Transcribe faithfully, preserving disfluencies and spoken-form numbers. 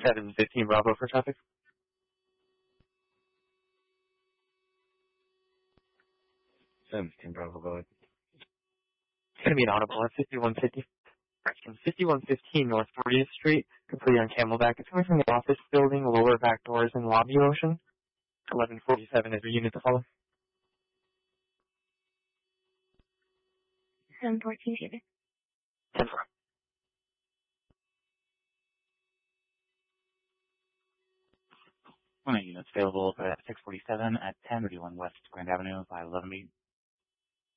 seven fifteen Bravo for traffic. seven fifteen Bravo, go ahead. It's going to be an audible at fifty-one fifty. From fifty-one fifteen North fortieth Street, completely on Camelback. It's coming from the office building, lower back doors, and lobby motion. eleven forty-seven is the unit to follow. seven fourteen, ten four. One units available at six forty-seven at ten thirty-one West Grand Avenue by eleven B.